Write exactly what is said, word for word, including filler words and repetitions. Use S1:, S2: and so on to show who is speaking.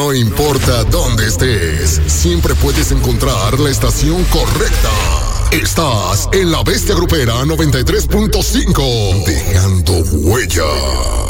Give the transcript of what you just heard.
S1: No importa dónde estés, siempre puedes encontrar la estación correcta. Estás en La Bestia Grupera noventa y tres punto cinco, dejando huella.